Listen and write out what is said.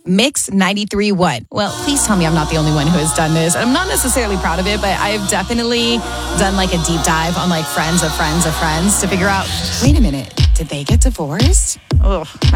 Mix 93.1. Well, please tell me I'm not the only one who has done this. I'm not necessarily proud of it, but I've definitely done like a deep dive on like friends of friends of friends to figure out, wait a minute, did they get divorced? Oh,